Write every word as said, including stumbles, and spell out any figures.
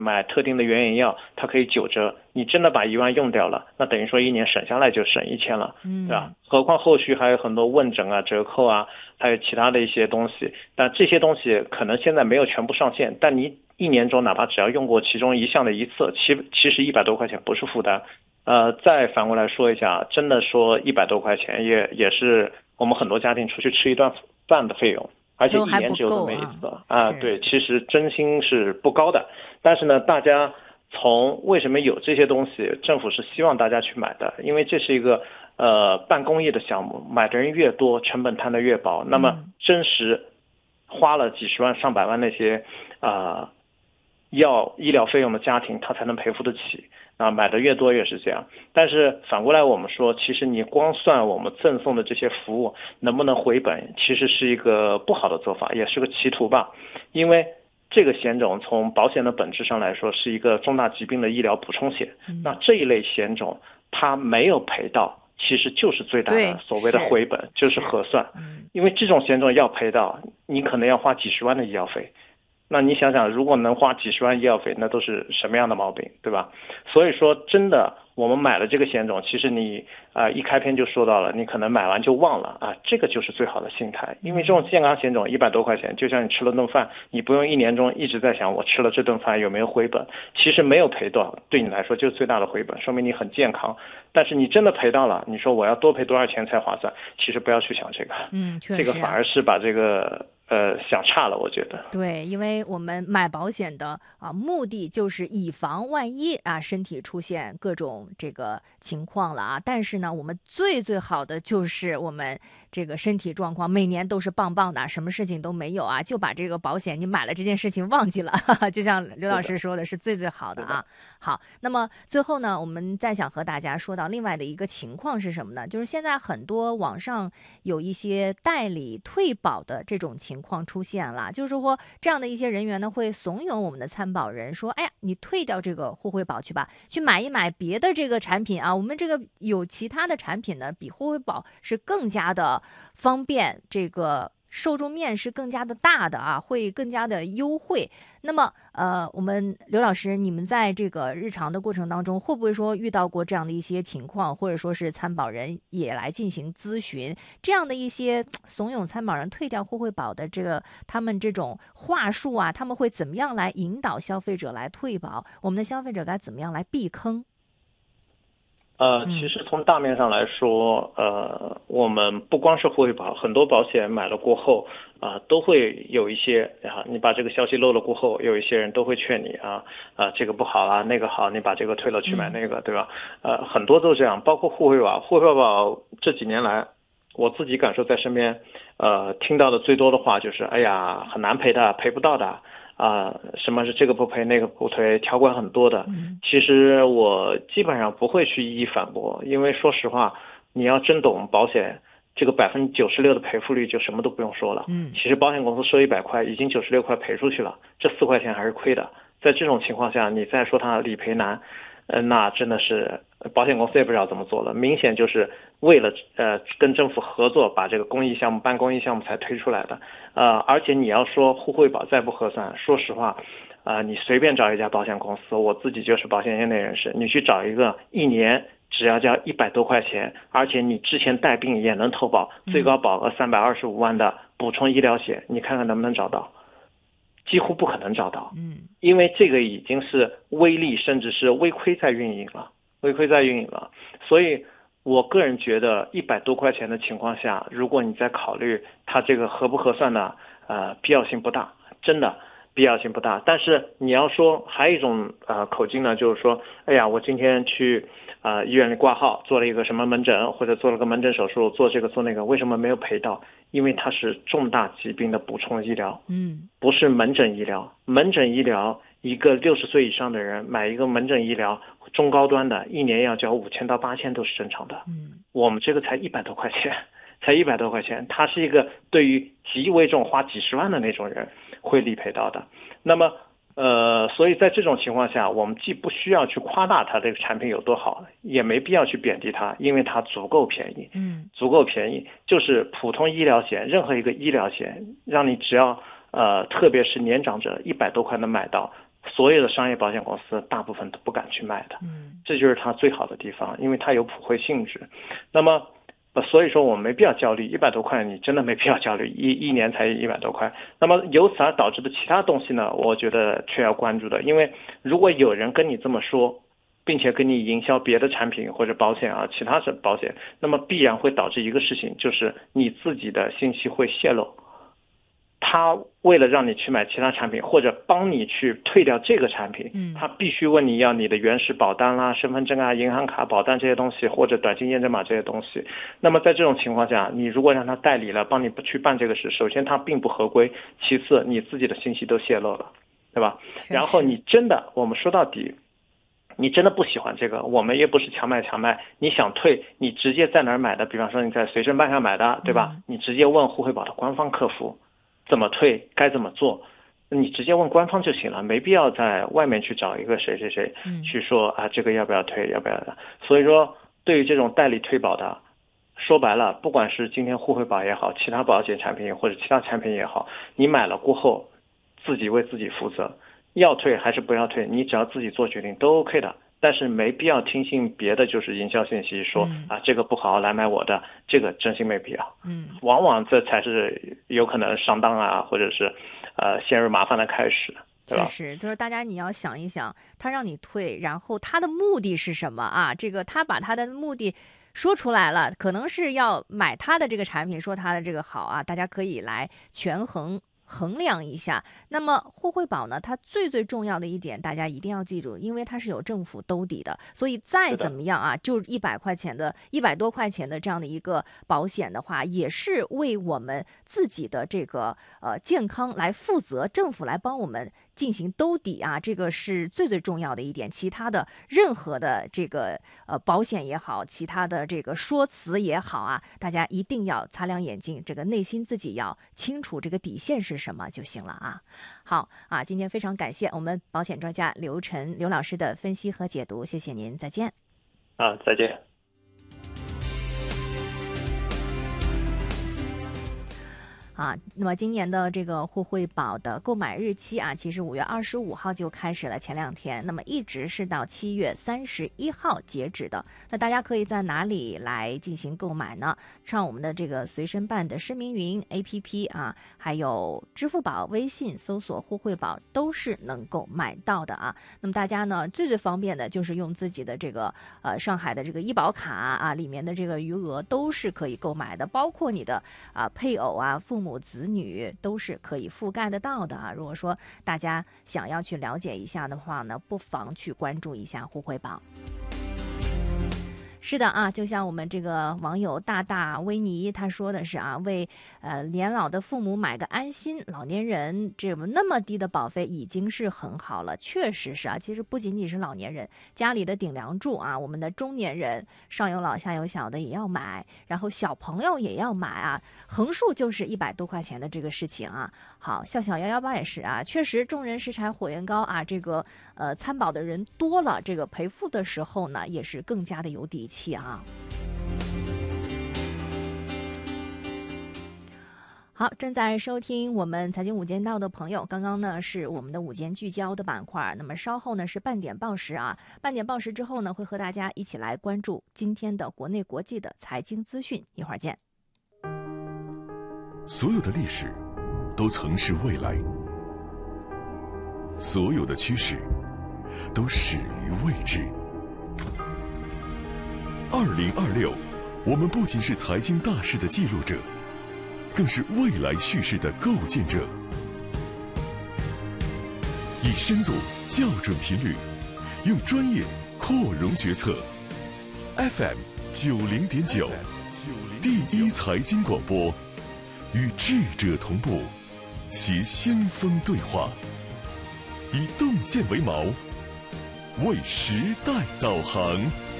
买特定的原研药，它可以九折。你真的把一万用掉了，那等于说一年省下来就省一千了，对吧？何况后续还有很多问诊啊、折扣啊，还有其他的一些东西。但这些东西可能现在没有全部上线，但你一年中哪怕只要用过其中一项的一次，其其实一百多块钱不是负担。呃，再反过来说一下，真的说一百多块钱也也是我们很多家庭出去吃一顿饭的费用。而且一年只有这么一次 啊, 啊，对，其实真心是不高的。但是呢，大家从为什么有这些东西，政府是希望大家去买的，因为这是一个呃办公益的项目，买的人越多，成本摊得越薄。那么真实花了几十万上百万那些啊、呃、要医疗费用的家庭，他才能赔付得起。啊，买的越多越是这样。但是反过来我们说，其实你光算我们赠送的这些服务能不能回本，其实是一个不好的做法，也是个歧途吧。因为这个险种从保险的本质上来说是一个重大疾病的医疗补充险，嗯、那这一类险种它没有赔到，其实就是最大的所谓的回本，就是核算。因为这种险种要赔到，你可能要花几十万的医药费。那你想想，如果能花几十万医药费，那都是什么样的毛病，对吧？所以说，真的，我们买了这个险种，其实你啊、呃、一开篇就说到了，你可能买完就忘了啊，这个就是最好的心态。因为这种健康险种一百多块钱，就像你吃了顿饭，你不用一年中一直在想我吃了这顿饭有没有回本，其实没有赔到，对你来说就是最大的回本，说明你很健康。但是你真的赔到了，你说我要多赔多少钱才划算？其实不要去想这个， 嗯，确实、啊， 这个反而是把这个。呃，想差了，我觉得。 对，因为我们买保险的啊目的就是以防万一啊，身体出现各种这个情况了啊。但是呢，我们最最好的就是我们这个身体状况每年都是棒棒的，什么事情都没有啊，就把这个保险你买了这件事情忘记了，哈哈，就像刘老师说的是最最好的啊。好，那么最后呢，我们再想和大家说到另外的一个情况是什么呢？就是现在很多网上有一些代理退保的这种情况。情况出现了，就是说这样的一些人员呢，会怂恿我们的参保人说：“哎呀，你退掉这个互惠保去吧，去买一买别的这个产品啊。我们这个有其他的产品呢，比互惠保是更加的方便，这个受众面是更加的大的啊，会更加的优惠。”那么，呃，我们刘老师，你们在这个日常的过程当中，会不会说遇到过这样的一些情况，或者说是参保人也来进行咨询，这样的一些怂恿参保人退掉互惠保的这个他们这种话术啊，他们会怎么样来引导消费者来退保？我们的消费者该怎么样来避坑？ 呃，其实从大面上来说，呃，我们不光是互惠保，很多保险买了过后啊、呃，都会有一些啊，你把这个消息漏了过后，有一些人都会劝你啊啊，这个不好啊，那个好，你把这个退了去买那个，对吧？呃，很多都这样，包括互惠保，互惠保这几年来，我自己感受在身边，呃，听到的最多的话就是，哎呀，很难赔的，赔不到的。啊、呃，什么是这个不赔那个不赔，条款很多的。其实我基本上不会去一一反驳，因为说实话，你要真懂保险，这个百分之九十六的赔付率就什么都不用说了。嗯，其实保险公司收一百块，已经九十六块赔出去了，这四块钱还是亏的。在这种情况下，你再说它理赔难，呃，那真的是保险公司也不知道怎么做了，明显就是为了呃跟政府合作把这个公益项目办公益项目才推出来的。呃，而且你要说互惠保再不合算，说实话，啊、呃，你随便找一家保险公司，我自己就是保险业内人士，你去找一个一年只要交一百多块钱，而且你之前带病也能投保，最高保额三百二十五万的补充医疗险，你看看能不能找到？几乎不可能找到，嗯，因为这个已经是微利甚至是微亏在运营了，微亏在运营了，所以我个人觉得一百多块钱的情况下，如果你在考虑它这个合不合算呢，呃，必要性不大，真的必要性不大。但是你要说还有一种呃口径呢，就是说，哎呀，我今天去呃医院里挂号做了一个什么门诊，或者做了个门诊手术，做这个做那个，为什么没有赔到？因为它是重大疾病的补充医疗，嗯，不是门诊医疗。门诊医疗，一个六十岁以上的人买一个门诊医疗中高端的，一年要交五千到八千都是正常的。嗯，我们这个才一百多块钱，才一百多块钱，它是一个对于极为重花几十万的那种人会理赔到的。那么。呃，所以在这种情况下，我们既不需要去夸大它这个产品有多好，也没必要去贬低它，因为它足够便宜，嗯，足够便宜，就是普通医疗险，任何一个医疗险，让你只要呃，特别是年长者一百多块能买到， 所有的商业保险公司大部分都不敢去卖的。 嗯， 这就是它最好的地方，因为它有普惠性质。那么所以说我们没必要焦虑，一百多块你真的没必要焦虑，一一年才一百多块。那么由此而导致的其他东西呢，我觉得却要关注的，因为如果有人跟你这么说，并且跟你营销别的产品或者保险啊，其他的保险，那么必然会导致一个事情，就是你自己的信息会泄露。他为了让你去买其他产品，或者帮你去退掉这个产品， 嗯， 他必须问你要你的原始保单啦、身份证啊、银行卡、保单这些东西，或者短信验证码这些东西。那么在这种情况下，你如果让他代理了，帮你去办这个事，首先他并不合规，其次你自己的信息都泄露了，对吧？然后你真的，我们说到底，你真的不喜欢这个，我们也不是强卖强卖，你想退，你直接在哪儿买的？比方说你在随身办上买的，对吧？ 嗯， 你直接问互惠保的官方客服怎么退，该怎么做，你直接问官方就行了，没必要在外面去找一个谁谁谁去说啊这个要不要退，要不要的。所以说，对于这种代理退保的，说白了，不管是今天互惠保也好，其他保险产品或者其他产品也好，你买了过后自己为自己负责。要退还是不要退，你只要自己做决定都 OK 的，但是没必要听信别的就是营销信息说、嗯、啊这个不好来买我的，这个真心没必要。 嗯， 往往这才是有可能上当啊，或者是呃陷入麻烦的开始，对吧？ 确实，就是大家你要想一想，他让你退，然后他的目的是什么啊？这个他把他的目的说出来了，可能是要买他的这个产品，说他的这个好啊，大家可以来权衡衡量一下。那么互惠保呢，它最最重要的一点，大家一定要记住，因为它是有政府兜底的，所以再怎么样啊，就一百块钱的一百多块钱的这样的一个保险的话，也是为我们自己的这个呃健康来负责，政府来帮我们进行兜底啊，这个是最最重要的一点。其他的任何的这个呃保险也好，其他的这个说辞也好啊，大家一定要擦亮眼睛，这个内心自己要清楚这个底线是什么就行了啊。好啊，今天非常感谢我们保险专家刘晨刘老师的分析和解读，谢谢您，再见。 啊，再见。 啊，那么今年的这个互惠保的购买日期啊，其实五月二十五号就开始了，前两天，那么一直是到七月三十一号截止的。那大家可以在哪里来进行购买呢？上我们的这个随身办的申明云 A P P 啊，还有支付宝、微信搜索互惠保都是能够买到的啊。那么大家呢，最最方便的就是用自己的这个呃上海的这个医保卡啊，里面的这个余额都是可以购买的，包括你的啊配偶啊、父母、子女都是可以覆盖得到的啊。如果说大家想要去了解一下的话呢，不妨去关注一下互惠保。是的啊，就像我们这个网友大大维尼他说的是啊，为呃年老的父母买个安心，老年人这么那么低的保费已经是很好了，确实是啊。其实不仅仅是老年人，家里的顶梁柱啊，我们的中年人上有老下有小的也要买，然后小朋友也要买啊，横竖就是一百多块钱的这个事情啊。好，笑笑幺幺八也是啊，确实众人拾柴火焰高啊，这个呃参保的人多了，这个赔付的时候呢也是更加的有底气啊。好，正在收听我们财经午间道的朋友，刚刚呢是我们的午间聚焦的板块，那么稍后呢是半点报时啊，半点报时之后呢会和大家一起来关注今天的国内国际的财经资讯，一会儿见。 所有的历史都曾是未来，所有的趋势都始于未知。二零二六，我们不仅是财经大事的记录者，更是未来叙事的构建者。以深度校准频率，用专业扩容决策。F M 九零点九，第一财经广播，与智者同步，携先锋对话，以洞见为锚，为时代导航。